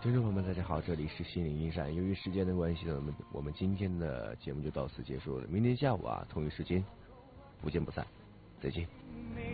听众朋友们，大家好，这里是心灵驿站。由于时间的关系呢，我们今天的节目就到此结束了。明天下午同一时间不见不散，再见。